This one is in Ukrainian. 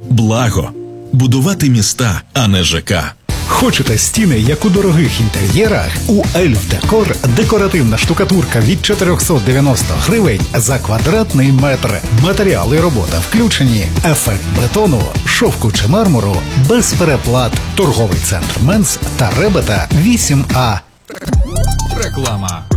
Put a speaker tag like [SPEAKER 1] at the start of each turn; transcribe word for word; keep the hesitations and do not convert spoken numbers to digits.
[SPEAKER 1] Благо. Будувати міста, а не ЖК.
[SPEAKER 2] Хочете стіни, як у дорогих інтер'єрах? У Ельф Декор декоративна штукатурка від чотириста дев'яносто гривень за квадратний метр. Матеріали робота включені. Ефект бетону, шовку чи мармуру без переплат. Торговий центр Менс та Ребета вісім А.
[SPEAKER 3] Реклама.